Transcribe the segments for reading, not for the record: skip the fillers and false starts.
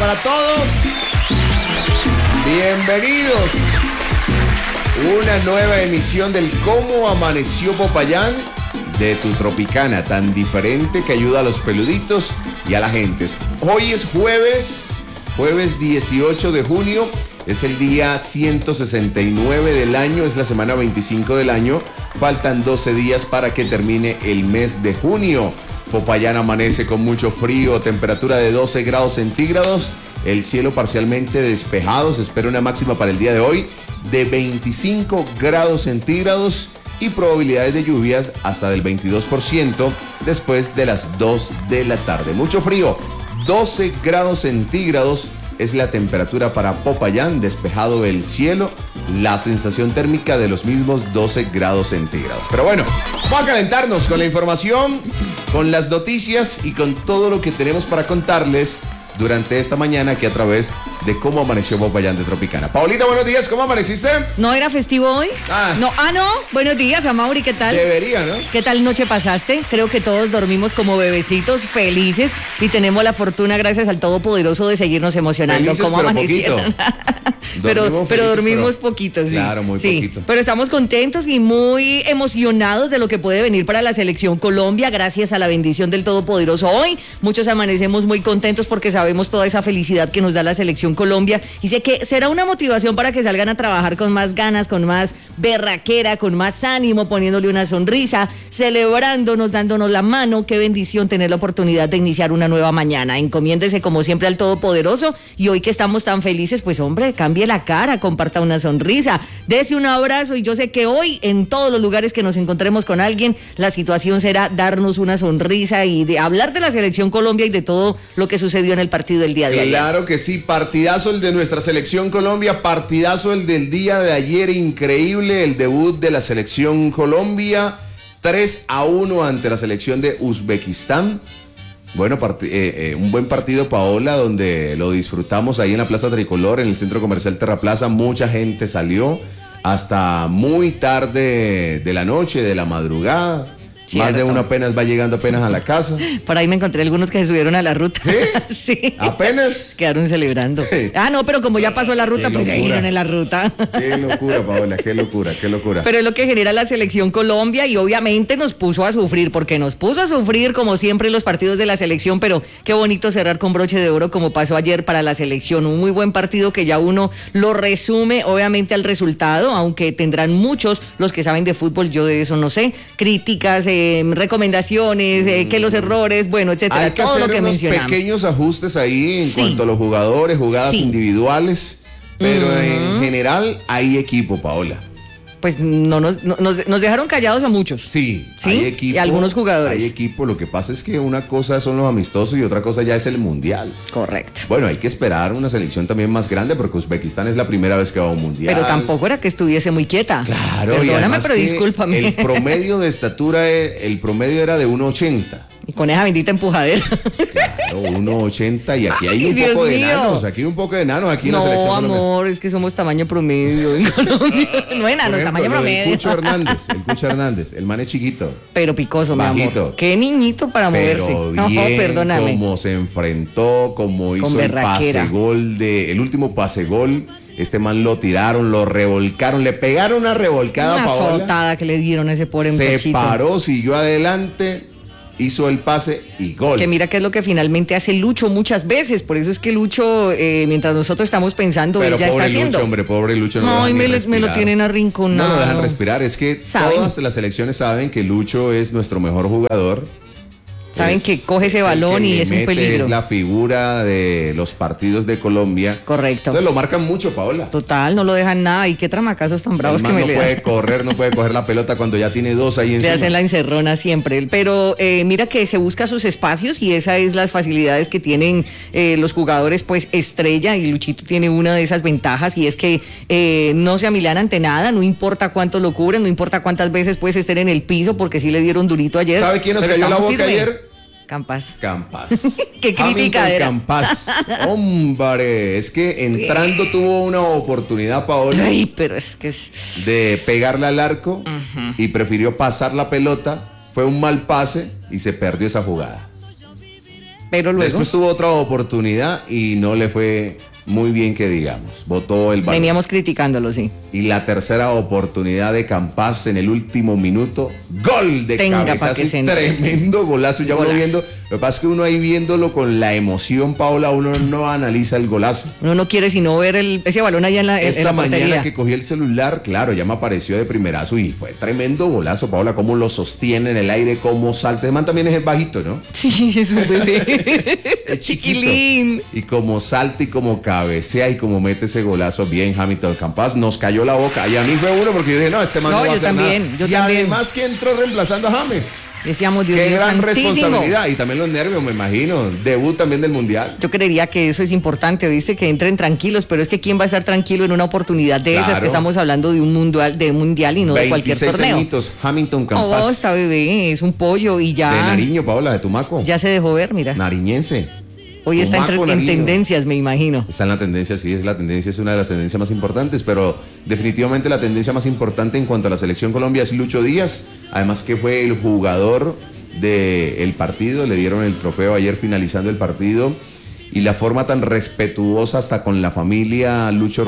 para todos. Bienvenidos. Una nueva emisión del Cómo Amaneció Popayán de tu Tropicana, tan diferente que ayuda a los peluditos y a la gente. Hoy es jueves 18 de junio, es el día 169 del año, es la semana 25 del año. Faltan 12 días para que termine el mes de junio. Popayán amanece con mucho frío, temperatura de 12 grados centígrados, el cielo parcialmente despejado, se espera una máxima para el día de hoy de 25 grados centígrados y probabilidades de lluvias hasta del 22% después de las 2 de la tarde. Mucho frío, 12 grados centígrados es la temperatura para Popayán, despejado el cielo, la sensación térmica de los mismos 12 grados centígrados. Pero bueno, vamos a calentarnos con la información, con las noticias y con todo lo que tenemos para contarles durante esta mañana aquí a través de Cómo Amaneció Popayán de Tropicana. Paulita, buenos días, ¿cómo amaneciste? ¿No era festivo hoy? No, buenos días, Amaury, ¿qué tal? Debería, ¿no? ¿Qué tal noche pasaste? Creo que todos dormimos como bebecitos, felices, y tenemos la fortuna, gracias al Todopoderoso, de seguirnos emocionando. Felices, como pero amanecieron. pero dormimos poquito, sí. Claro, muy poquito. Pero estamos contentos y muy emocionados de lo que puede venir para la selección Colombia, gracias a la bendición del Todopoderoso. Hoy muchos amanecemos muy contentos porque sabemos toda esa felicidad que nos da la selección Colombia, y sé que será una motivación para que salgan a trabajar con más ganas, con más berraquera, con más ánimo, poniéndole una sonrisa, celebrándonos, dándonos la mano. Qué bendición tener la oportunidad de iniciar una nueva mañana. Encomiéndese como siempre al Todopoderoso, y hoy que estamos tan felices, pues hombre, cambie la cara, comparta una sonrisa, dése un abrazo, y yo sé que hoy en todos los lugares que nos encontremos con alguien, la situación será darnos una sonrisa y de hablar de la selección Colombia y de todo lo que sucedió en el partido del día de ayer. Claro que sí, partidazo el de nuestra selección Colombia, partidazo el del día de ayer, increíble el debut de la selección Colombia, 3-1 ante la selección de Uzbekistán. Bueno, un buen partido, Paola, donde lo disfrutamos ahí en la Plaza Tricolor, en el Centro Comercial Terraplaza. Mucha gente salió hasta muy tarde de la noche, de la madrugada. Cierto. Más de uno apenas va llegando apenas a la casa. Por ahí me encontré algunos que se subieron a la ruta. ¿Sí? Sí. ¿Apenas? Quedaron celebrando. Sí. No, pero como ya pasó la ruta, pues seguirán en la ruta. Qué locura, Paola, qué locura, qué locura. Pero es lo que genera la selección Colombia, y obviamente nos puso a sufrir, porque nos puso a sufrir como siempre en los partidos de la selección, pero qué bonito cerrar con broche de oro como pasó ayer para la selección. Un muy buen partido que ya uno lo resume obviamente al resultado, aunque tendrán muchos los que saben de fútbol, yo de eso no sé, críticas, recomendaciones, que los errores, bueno, etcétera, hay que todo hacer lo que unos mencionamos. Pequeños ajustes ahí en Sí. cuanto a los jugadores, jugadas Sí. individuales, pero en general hay equipo, Paola. Pues no nos dejaron callados a muchos. Sí, ¿Sí? hay equipo. Y algunos jugadores. Hay equipo, lo que pasa es que una cosa son los amistosos y otra cosa ya es el mundial. Correcto. Bueno, hay que esperar una selección también más grande porque Uzbekistán es la primera vez que va a un mundial. Pero tampoco era que estuviese muy quieta. Claro, perdóname, pero discúlpame. El promedio de estatura, el promedio era de 1.80. Y con esa bendita empujadera. Claro, 1.80, y aquí hay Ay, un Dios poco de mío. enanos, aquí hay un poco de enanos aquí en la selección No, colombiana. amor, es que somos tamaño promedio en Colombia. No enanos, Por tamaño ejemplo, lo del promedio. Cucho Hernández, el man es chiquito. Pero picoso, mi Bajito. amor. Qué niñito para moverse. Pero No, bien, perdóname. cómo se enfrentó, cómo hizo el berraquera. el último pase gol. Este man lo tiraron, lo revolcaron, le pegaron una revolcada Una a Paola. azotada que le dieron a ese pobre Se muchachito. paró, siguió adelante, hizo el pase y gol. Que mira que es lo que finalmente hace Lucho muchas veces. Por eso es que Lucho, mientras nosotros estamos pensando, Pero él ya está pobre haciendo. Lucho, hombre, pobre Lucho. No, No, lo y dejan ni me lo respirar. tienen arrinconado. No lo dejan respirar. Es que ¿Saben? todas las selecciones saben que Lucho es nuestro mejor jugador. Saben que coge ese el balón que y le es un mete, peligro. Es la figura de los partidos de Colombia. Correcto. Entonces lo marcan mucho, Paola. Total, no lo dejan nada. Y qué tramacazos tan bravos El que man me no le puede dan. correr, no puede coger la pelota cuando ya tiene dos ahí Le encima. hacen la encerrona siempre. Pero mira que se busca sus espacios, y esas es las facilidades que tienen los jugadores pues estrella, y Luchito tiene una de esas ventajas, y es que no se amilana ante nada, no importa cuánto lo cubren, no importa cuántas veces pues estén en el piso, porque sí le dieron durito ayer. ¿Sabe quién nos pero cayó la estamos boca firme. ayer? Campas. Campas. Qué Hamilton criticadera. Campas. Hombre, es que entrando tuvo una oportunidad, Paola, Ay, pero es que es... de pegarle al arco y prefirió pasar la pelota. Fue un mal pase y se perdió esa jugada. Pero luego después tuvo otra oportunidad y no le fue muy bien, que digamos. Botó el balón. veníamos criticándolo, sí. Y la tercera oportunidad de Campas en el último minuto, gol de Tenga pa' cabezazo, que se entre. tremendo golazo. Ya uno Golazo. viendo, lo que pasa es que uno ahí viéndolo con la emoción, Paola, uno no analiza el golazo. Uno no quiere sino ver ese balón allá en la Esta mañana portería. que cogí el celular, claro, ya me apareció de primerazo y fue tremendo golazo, Paola, cómo lo sostiene en el aire, cómo salta. El man también es bajito, ¿no? Sí, es un bebé. Es chiquito. Chiquilín. Y como salta y como cabecea y como mete ese golazo bien, Hamilton Campas, nos cayó la boca. Y a mí fue uno porque yo dije, no, este man no, No, va a yo hacer también, nada. yo y también. además que entró reemplazando a James. Decíamos, Dios Qué mío gran santísimo. responsabilidad. Y también los nervios, me imagino. Debut también del Mundial. Yo creería que eso es importante, ¿viste? Que entren tranquilos, pero es que ¿quién va a estar tranquilo en una oportunidad de esas Claro. que estamos hablando de un mundial y no de cualquier 26 torneo? añitos, Hamilton Oh, Campas. está bebé, es un pollo y De ya, Nariño, Paola, de Tumaco. ya se dejó ver, mira. Nariñense. Hoy está Tumaco, en Nariño. tendencias, me imagino. Está en la tendencia, sí, es la tendencia, es una de las tendencias más importantes, pero definitivamente la tendencia más importante en cuanto a la selección Colombia es Lucho Díaz, además que fue el jugador del partido, le dieron el trofeo ayer finalizando el partido, y la forma tan respetuosa hasta con la familia Lucho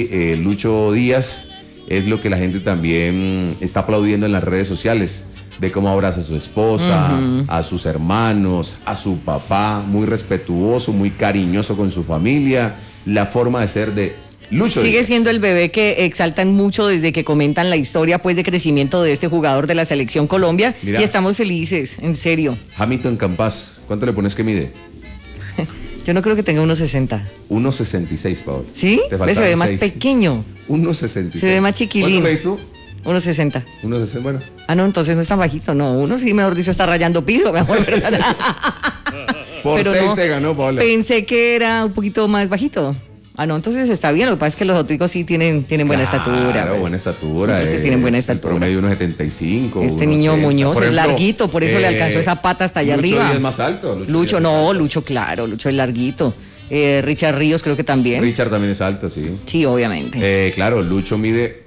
Díaz es lo que la gente también está aplaudiendo en las redes sociales, de cómo abraza a su esposa, a sus hermanos, a su papá, muy respetuoso, muy cariñoso con su familia, la forma de ser de Lucho Sigue Díaz. siendo el bebé que exaltan mucho desde que comentan la historia pues de crecimiento de este jugador de la selección Colombia. Mira. Y estamos felices, en serio. Hamilton Campas, ¿cuánto le pones que mide? Yo no creo que tenga 1.60. 1.66, Paola. ¿Sí? Te Ve, se ve faltaron más 6. pequeño. 1.66. Se ve más chiquilín. ¿Cuánto medís tú? 1.60. 1.60, bueno. Ah, no, entonces no es tan bajito. No, uno sí, mejor dicho, está rayando piso, mejor, ¿verdad? Por Pero 6 no, te ganó, Paola. Pensé que era un poquito más bajito. Ah, no, entonces está bien. Lo que pasa es que los otros sí tienen buena estatura. Claro, pues. buena estatura. Los otros tienen buena estatura. El promedio 1.75. Este niño 1.80. Muñoz Por es ejemplo, larguito, por eso le alcanzó esa pata hasta allá Lucho arriba. Díaz es más alto. Lucho, Díaz es no, alto. Lucho, claro, Lucho es larguito. Richard Ríos creo que también. Richard también es alto, sí. Sí, obviamente. Claro, Lucho mide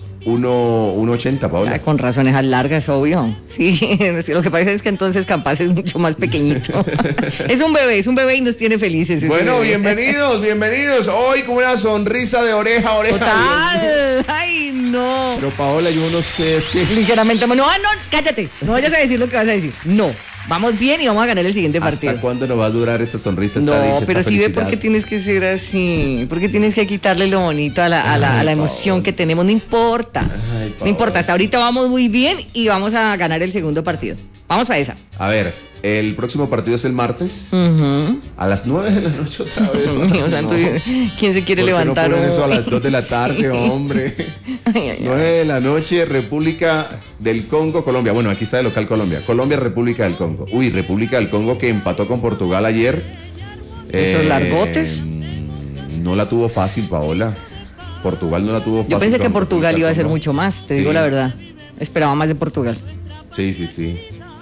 1.80, Paola. Ah, con razones largas, obvio. Sí, sí, lo que pasa es que entonces Campas es mucho más pequeñito. es un bebé y nos tiene felices. ese Bueno, bebé. bienvenidos. Hoy con una sonrisa de oreja a oreja. Total. Ay, no. Pero Paola, yo no sé, es que Ligeramente. No, cállate. No vayas a decir lo que vas a decir. No. Vamos bien y vamos a ganar el siguiente partido. ¿hasta cuándo nos va a durar esta sonrisa, esta No, dicha, esta pero sí ve felicidad? por qué tienes que ser así, porque tienes que quitarle lo bonito a la emoción Paola. que tenemos, no importa, Ay, no importa, Paola. hasta ahorita vamos muy bien y vamos a ganar el segundo partido. Vamos para esa. A ver, el próximo partido es el martes Ujú. a las 9 de la noche otra vez. Dios santo, ¿quién se quiere ¿Por qué levantar no ponen eso a hoy? las 2 de la tarde, Sí. hombre? Ay, ay, ay. 9 de la noche, República del Congo, Colombia. Bueno, aquí está de local Colombia. Colombia, República del Congo. Uy, República del Congo que empató con Portugal ayer. Esos largotes. No la tuvo fácil, Paola. Portugal no la tuvo fácil. Yo pensé que con Portugal República iba a del ser Congo. mucho más, te Sí. digo la verdad. Esperaba más de Portugal. Sí, sí, sí.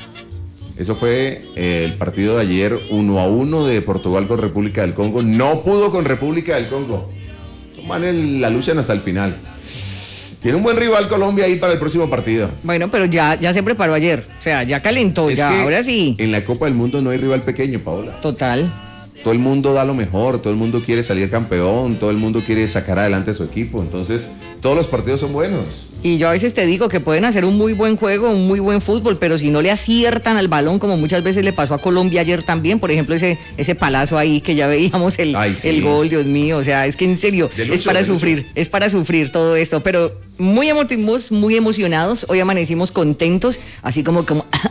Eso fue el partido de ayer, 1-1 de Portugal con República del Congo. No pudo con República del Congo. Toman la luchan hasta el final. Tiene un buen rival Colombia ahí para el próximo partido. Bueno, pero ya se preparó ayer, o sea, ya calentó, Es ya, que ahora sí. En la Copa del Mundo no hay rival pequeño, Paola. Total. Todo el mundo da lo mejor, todo el mundo quiere salir campeón, todo el mundo quiere sacar adelante a su equipo. Entonces, todos los partidos son buenos. Y yo a veces te digo que pueden hacer un muy buen juego, un muy buen fútbol, pero si no le aciertan al balón, como muchas veces le pasó a Colombia ayer también, por ejemplo, ese palazo ahí que ya veíamos Ay, sí. el gol, Dios mío, o sea, es que en serio, De Lucho, es para de Lucho. sufrir, es para sufrir todo esto, pero muy emotivos, muy emocionados, hoy amanecimos contentos, así como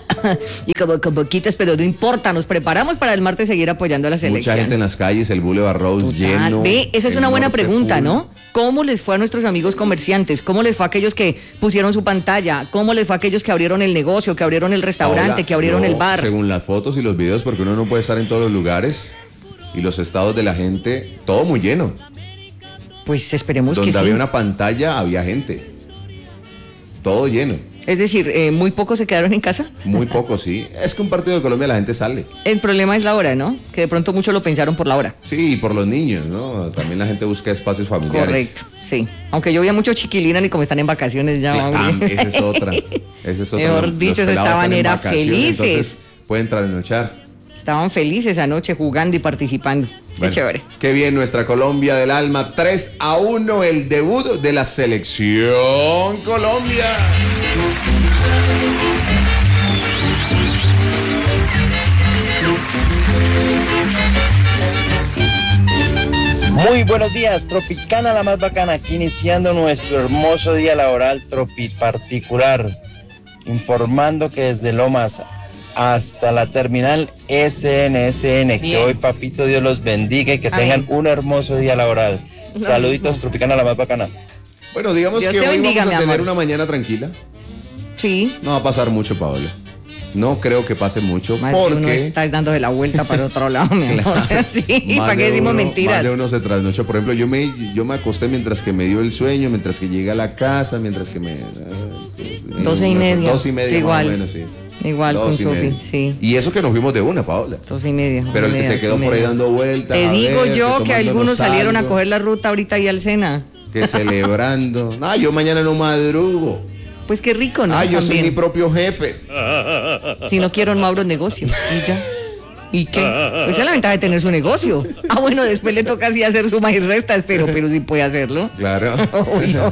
y como con boquitas, pero no importa, nos preparamos para el martes seguir apoyando a la selección. Mucha gente en las calles, el Boulevard Rose Total. lleno. Ve, esa es el una buena norte pregunta, full. ¿no? ¿Cómo les fue a nuestros amigos comerciantes? ¿Cómo les fue a aquellos que pusieron su pantalla? ¿Cómo les fue a aquellos que abrieron el negocio, que abrieron el restaurante, Paola, que abrieron yo, el bar? Según las fotos y los videos, porque uno no puede estar en todos los lugares y los estados de la gente, todo muy lleno. Pues esperemos Donde que sí. había una pantalla, había gente. Todo lleno. Es decir, muy pocos se quedaron en casa. Muy poco, sí. Es que un partido de Colombia la gente sale. El problema es la hora, ¿no? Que de pronto muchos lo pensaron por la hora. Sí, y por los niños, ¿no? También la gente busca espacios familiares. Correcto, sí. Aunque yo veía mucho chiquilina y como están en vacaciones ya. hombre. Esa es otra. Esa es otra. Mejor Los dicho, pelados estaban están en era vacaciones, felices. Entonces pueden trasnochar. Estaban felices anoche jugando y participando. Qué chévere. Qué bien, nuestra Colombia del alma. 3-1 el debut de la selección Colombia. Muy buenos días, Tropicana la más bacana, aquí iniciando nuestro hermoso día laboral particular, informando que desde Lomas hasta la terminal SNSN, Bien. que hoy papito Dios los bendiga y que Amén. tengan un hermoso día laboral. Lo Saluditos, mismo. Tropicana la más bacana. Bueno, digamos Dios que te hoy bendiga, vamos a mi tener amor. una mañana tranquila. Sí. No va a pasar mucho, Paola. No creo que pase mucho Más de uno porque... estás dándole la vuelta para otro lado, mi amor. Sí, más ¿para qué de decimos uno- mentiras? Más de uno se trasnocha. Por ejemplo, yo me acosté mientras que me dio el sueño, mientras que llegué a la casa, mientras que me... 12:30. 12:30 Igual. más o menos, sí. Igual con 2:30. Sofi, sí. Y eso que nos fuimos de una, Paola. 2:30. Pero el que se quedó por ahí dando vueltas. Te a digo ver, yo que tomándonos algunos salieron a algo, coger la ruta ahorita ahí al Sena. que celebrando. Ah, yo mañana no madrugo. Pues qué rico, ¿no? Ah, yo soy También. mi propio jefe. Si no quiero en Mauro negocio. Y ya. ¿Y qué? Pues esa es la ventaja de tener su negocio. Ah, bueno, después le toca así hacer sumas y restas, pero sí puede hacerlo. Claro. Obvio.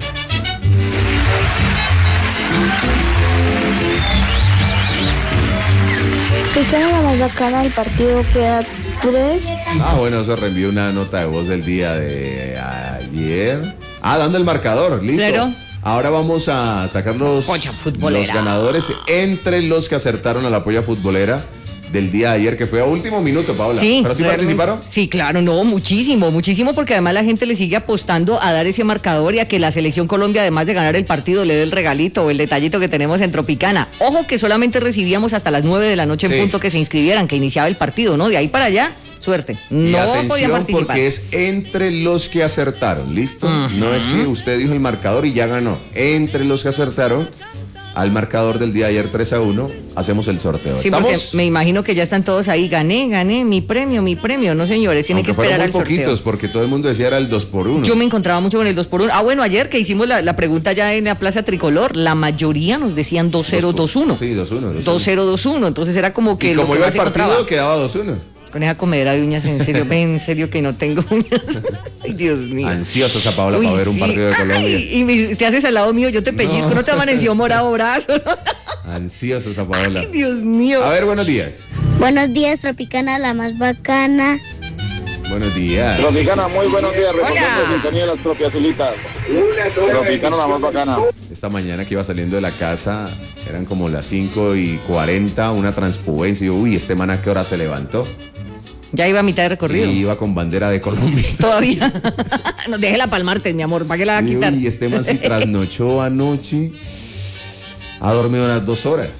Tropicana la más bacana, el partido queda 3. Ah, bueno, eso reenvió una nota de voz del día de ayer. Ah, dando el marcador, listo. Claro. Ahora vamos a sacar los Polla futbolera. ganadores entre los que acertaron a la polla futbolera del día de ayer, que fue a último minuto, Paola. Sí, ¿Pero sí realmente. participaron? Sí, claro, no, muchísimo, muchísimo, porque además la gente le sigue apostando a dar ese marcador y a que la selección Colombia, además de ganar el partido, le dé el regalito o el detallito que tenemos en Tropicana. Ojo que solamente recibíamos hasta las 9 de la noche en Sí. punto que se inscribieran, que iniciaba el partido, ¿no? De ahí para allá, suerte. Y No podían atención participar. porque es entre los que acertaron, ¿listo? No es que usted dijo el marcador y ya ganó. Entre los que acertaron al marcador del día de ayer 3-1, hacemos el sorteo. Sí, porque ¿Estamos? me imagino que ya están todos ahí. Gané, mi premio. No, señores, tienen Aunque que esperar fueron al muy sorteo. poquitos, porque todo el mundo decía era el 2x1. Yo me encontraba mucho con el 2x1. Ah, bueno, ayer que hicimos la pregunta ya en la Plaza Tricolor, la mayoría nos decían 2-0-2-1. Sí, 2-1. 2-0-2-1. Entonces era como que Y lo como que iba más el se partido, encontraba. quedaba 2-1. Con esa comedera de uñas, en serio, ven, en serio que no tengo uñas. Ay, Dios mío. Ansiosa esa Paola Uy, para ver un sí. partido de Colombia. Ay, y te haces al lado mío, yo te pellizco, no te amaneció morado brazo. Ansiosa esa Paola. Ay, Dios mío. A ver, buenos días. Buenos días, Tropicana la más bacana. Buenos días. Tropicana, muy buenos días, Hola. reportando sintonía de las propias azulitas. Tropicana la más bacana. Esta mañana que iba saliendo de la casa, eran como las 5:40, una transpubencia. Y yo, uy, este man a qué hora se levantó. Ya iba a mitad de recorrido. Y iba con bandera de Colombia. Todavía. No, déjela palmarte, mi amor, ¿para qué la va a Y, quitar? uy, este man se trasnochó anoche. Ha dormido unas 2 horas.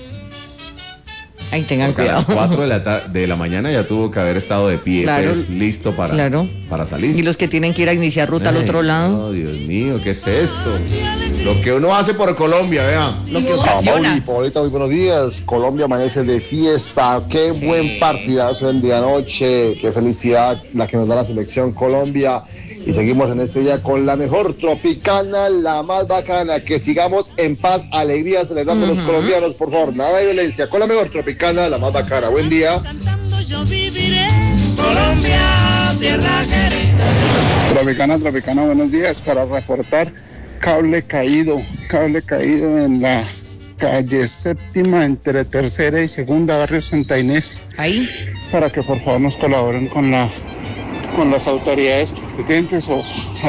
Ay, tengan Porque a las cuidado. 4 de la mañana ya tuvo que haber estado de pie, Claro. pues, listo para, Claro. para salir. Y los que tienen que ir a iniciar ruta al Ay, otro lado, No, Dios mío, ¿qué es esto? Lo que uno hace por Colombia, vean. lo que Mauri, ocasiona. Paulita, muy buenos días. Colombia amanece de fiesta. Qué buen partidazo el día de anoche. Qué felicidad la que nos da la selección Colombia. Y seguimos en este día con la mejor Tropicana, la más bacana. Que sigamos en paz, alegría, celebrando a los colombianos, por favor. Nada de violencia. Con la mejor Tropicana, la más bacana. Buen día. Tropicana, buenos días. Para reportar cable caído en la calle séptima entre tercera y segunda, barrio Santa Inés, Ahí. para que por favor nos colaboren con las autoridades competentes o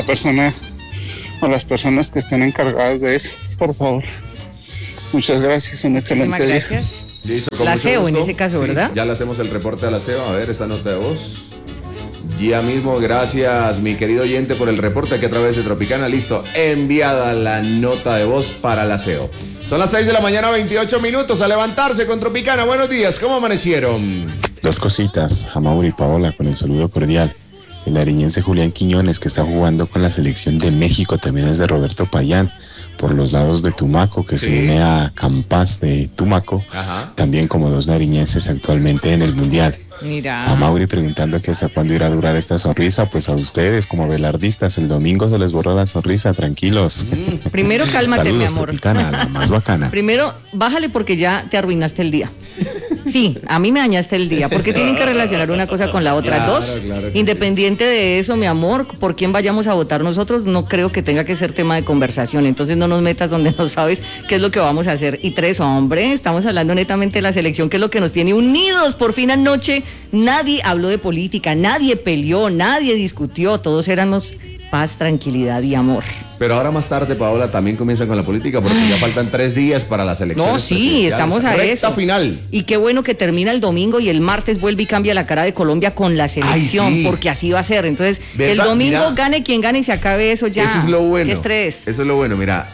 las personas que estén encargadas de eso, por favor. Muchas gracias, un excelente Muchísimas día. gracias. Listo, con La mucho SEO en gusto. ese caso, Sí, ¿verdad? Ya le hacemos el reporte a la SEO. A ver, esa nota de voz. Ya mismo, gracias mi querido oyente por el reporte que a través de Tropicana, listo, enviada la nota de voz para la SEO. Son las 6 de la mañana, 28 minutos, a levantarse con Tropicana. Buenos días, ¿cómo amanecieron? Dos cositas, a Mauro y Paola, con el saludo cordial. El ariñense Julián Quiñones, que está jugando con la selección de México, también es de Roberto Payán, por los lados de Tumaco, que Sí. se une a Campas de Tumaco, Ajá. también como dos nariñenses actualmente en el Mundial. Mira. A Mauri preguntando que hasta cuándo irá a durar esta sonrisa, pues a ustedes como velardistas, el domingo se les borra la sonrisa, tranquilos. Primero cálmate, Saludos, mi amor. Tropicana, la más bacana. Primero, bájale porque ya te arruinaste el día. Sí, a mí me dañaste el día, porque tienen que relacionar una cosa con la otra. Claro, Dos, claro que independiente de eso, mi amor, por quién vayamos a votar nosotros, no creo que tenga que ser tema de conversación. Entonces no nos metas donde no sabes qué es lo que vamos a hacer. Y tres, hombre, estamos hablando netamente de la selección, que es lo que nos tiene unidos. Por fin anoche nadie habló de política, nadie peleó, nadie discutió, todos éramos paz, tranquilidad y amor. Pero ahora más tarde, Paola, también comienzan con la política porque ya faltan 3 días para las elecciones. No, sí, presidenciales. estamos a Recta eso. final. Y qué bueno que termina el domingo y el martes vuelve y cambia la cara de Colombia con la selección, Ay, sí. porque así va a ser. Entonces, ¿Verdad? el domingo Mira, gane quien gane y se acabe eso ya. Eso es lo bueno. Qué estrés. Eso es lo bueno. Mira,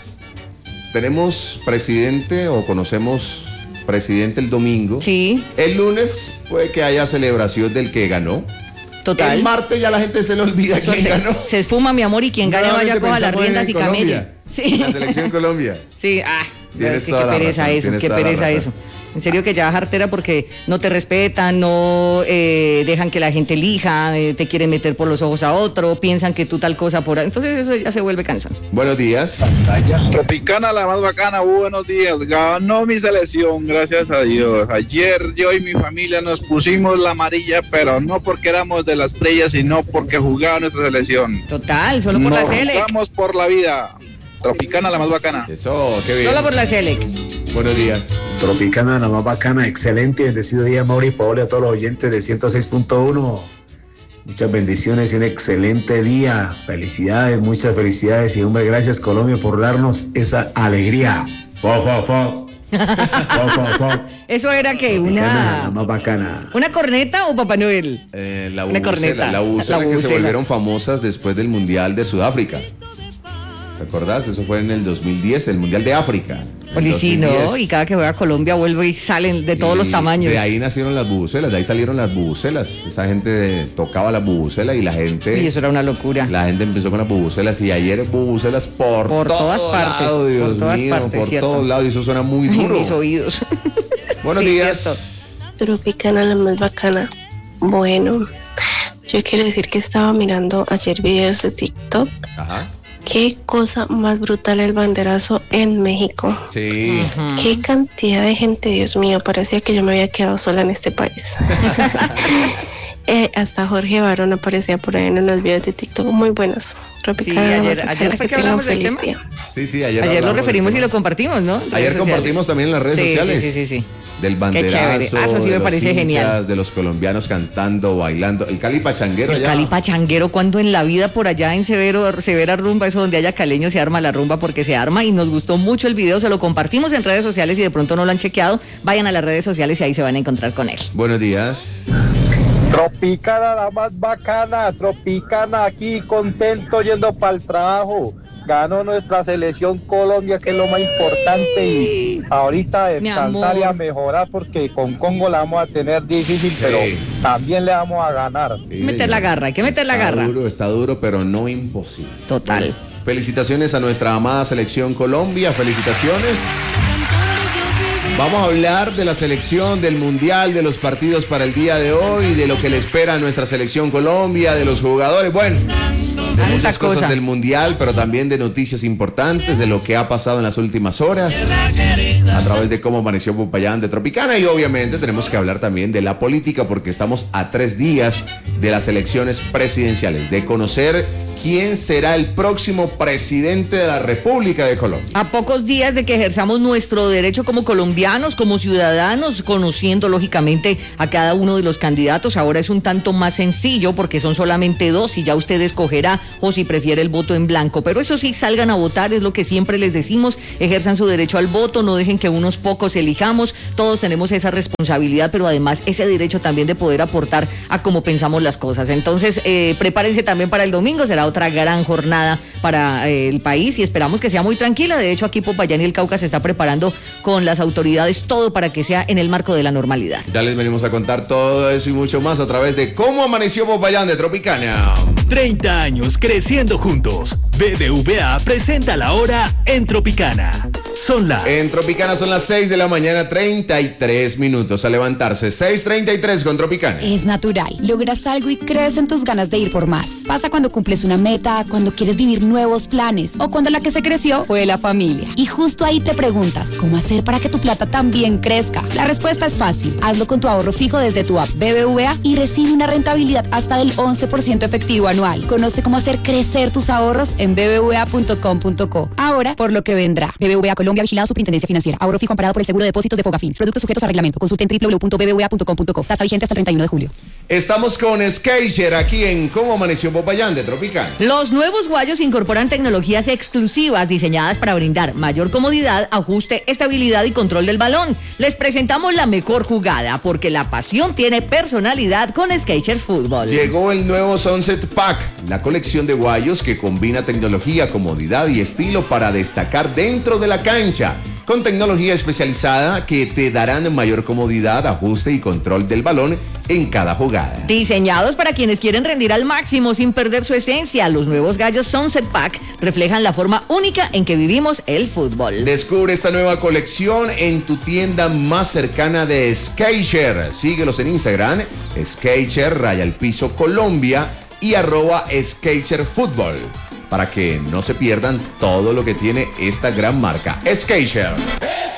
tenemos presidente o conocemos presidente el domingo. Sí, El lunes puede que haya celebración del que ganó. total. El martes ya la gente se le olvida quién Suerte. ganó. Se esfuma, mi amor, y quien gane vaya, Nuevamente coja las pensamos riendas en y camelle. Colombia. Sí. La selección Colombia. Sí, Tienes es que toda qué la pereza razón, eso, tienes qué toda la pereza razón. eso. En serio que ya jartera porque no te respetan, no dejan que la gente elija, te quieren meter por los ojos a otro, piensan que tú tal cosa por ahí. Entonces eso ya se vuelve cansón. Buenos días. Tropicana, la más bacana, buenos días. Ganó mi selección, gracias a Dios. Ayer yo y mi familia nos pusimos la amarilla, pero no porque éramos de las playas, sino porque jugaba nuestra selección. Total, solo por la Nos Selec. jugamos por la vida. Tropicana, la más bacana. Eso, qué bien. Solo por la Selec. Buenos días. Tropicana, la más bacana, excelente y bendecido día, Mauri y Paola, a todos los oyentes de 106.1. Muchas bendiciones y un excelente día. Felicidades, muchas felicidades y hombre, gracias Colombia por darnos esa alegría. Fo, fo, fo. Fo, fo, fo. Eso era que Tropicana, la más bacana. ¿Una corneta o Papá Noel? La Una corneta. La bubucela La que se bubucela. volvieron famosas después del Mundial de Sudáfrica. ¿Te acordás? Eso fue en el 2010, el Mundial de África. Oli, sí, ¿no? 2010. Y cada que juega Colombia vuelve y salen de todos Y los tamaños. De ahí nacieron las bubucelas, de ahí salieron las bubucelas. Esa gente tocaba las bubucelas y la gente... Y eso era una locura. La gente empezó con las bubucelas y ayer bubucelas por todas todo partes, lado, Dios por todas mío, partes, por ¿cierto? todos lados, y eso suena muy Ay, duro. mis oídos. Buenos Sí, días. cierto. Tropicana, la más bacana. Bueno, yo quiero decir que estaba mirando ayer videos de TikTok. Ajá. Qué cosa más brutal el banderazo en México. Sí. Qué cantidad de gente, Dios mío, parecía que yo me había quedado sola en este país. Hasta Jorge Barón aparecía por ahí en unos videos de TikTok muy buenos. Tropicana, la más bacana, ayer fue que tengan hablamos del feliz tema. día. Sí, ayer Ayer lo hablamos referimos del y lo tema. compartimos, ¿no? Ayer Redes sociales. compartimos también en las redes sociales. Sí. Del Qué banderazo, chévere. Eso sí de me los parece hinchas, genial. de los colombianos cantando, bailando. El Cali Pachanguero El allá. Cali Pachanguero, cuando en la vida por allá en Severa Rumba, eso donde haya caleño se arma la rumba porque se arma y nos gustó mucho el video, se lo compartimos en redes sociales y de pronto no lo han chequeado, vayan a las redes sociales y ahí se van a encontrar con él. Buenos días. Tropicana, la más bacana, Tropicana, aquí contento yendo para el trabajo. Ganó nuestra selección Colombia, que es lo más importante, y ahorita descansar y a mejorar porque con Congo la vamos a tener difícil, pero también le vamos a ganar. Meter la garra, hay que meter la garra. Está duro, pero no imposible. Total. Felicitaciones a nuestra amada selección Colombia, felicitaciones. Vamos a hablar de la selección, del mundial, de los partidos para el día de hoy, de lo que le espera a nuestra selección Colombia, de los jugadores, bueno, de muchas cosas del mundial, pero también de noticias importantes, de lo que ha pasado en las últimas horas, a través de cómo amaneció Popayán de Tropicana, y obviamente tenemos que hablar también de la política, porque estamos a 3 días de las elecciones presidenciales, de conocer quién será el próximo presidente de la República de Colombia. A pocos días de que ejerzamos nuestro derecho como colombianos, como ciudadanos, conociendo lógicamente a cada uno de los candidatos, ahora es un tanto más sencillo porque son solamente 2 y ya usted escogerá o si prefiere el voto en blanco. Pero eso sí, salgan a votar, es lo que siempre les decimos, ejerzan su derecho al voto, no dejen que unos pocos elijamos, todos tenemos esa responsabilidad, pero además ese derecho también de poder aportar a cómo pensamos las cosas. Entonces, prepárense también para el domingo, será otra gran jornada para el país y esperamos que sea muy tranquila. De hecho, aquí Popayán y el Cauca se está preparando con las autoridades todo para que sea en el marco de la normalidad. Ya les venimos a contar todo eso y mucho más a través de cómo amaneció Popayán de Tropicana. 30 años creciendo juntos. BBVA presenta la hora en Tropicana. son las... En Tropicana son las 6 de la mañana, 33 minutos. A levantarse, 6:33 con Tropicana. Es natural. Logras algo y crees en tus ganas de ir por más. Pasa cuando cumples una meta, cuando quieres vivir nuevos planes o cuando la que se creció fue la familia. Y justo ahí te preguntas, ¿cómo hacer para que tu plata también crezca? La respuesta es fácil. Hazlo con tu ahorro fijo desde tu app BBVA y recibe una rentabilidad hasta del 11% efectivo anual. Conoce cómo hacer crecer tus ahorros en bbva.com.co. Ahora, por lo que vendrá. BBVA Colombia, vigilado Superintendencia Financiera. Ahorro fijo amparado por el seguro de depósitos de Fogafín. Productos sujetos a reglamento. Consulte en www.bbva.com.co. Tasa vigente hasta el 31 de julio. Estamos con Skechers aquí en Cómo Amaneció Popayán de Tropicana. Los nuevos guayos incorporan tecnologías exclusivas diseñadas para brindar mayor comodidad, ajuste, estabilidad y control del balón. Les presentamos la mejor jugada porque la pasión tiene personalidad con Skechers Fútbol. Llegó el nuevo Sunset Pack, la colección de guayos que combina tecnología, comodidad y estilo para destacar dentro de la cancha. Con tecnología especializada que te darán mayor comodidad, ajuste y control del balón en cada jugada. Diseñados para quienes quieren rendir al máximo sin perder su esencia, los nuevos gallos Sunset Pack reflejan la forma única en que vivimos el fútbol. Descubre esta nueva colección en tu tienda más cercana de Skechers. Síguelos en Instagram, Skechers_Colombia y @Skechers_Fútbol, para que no se pierdan todo lo que tiene esta gran marca. Skechers.